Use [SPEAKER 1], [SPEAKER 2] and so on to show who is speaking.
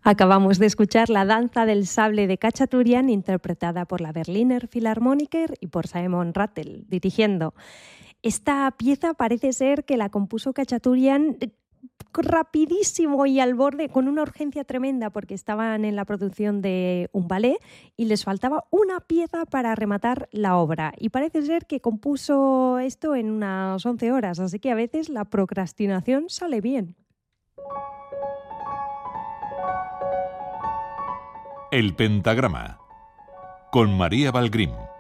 [SPEAKER 1] Acabamos de escuchar La danza del sable de Khachaturian, interpretada por la Berliner Philharmoniker y por Simon Rattle, dirigiendo. Esta pieza parece ser que la compuso Khachaturian rapidísimo y al borde, con una urgencia tremenda, porque estaban en la producción de un ballet y les faltaba una pieza para rematar la obra. Y parece ser que compuso esto en unas 11 horas, así que a veces la procrastinación sale bien.
[SPEAKER 2] El pentagrama con María Valgrim.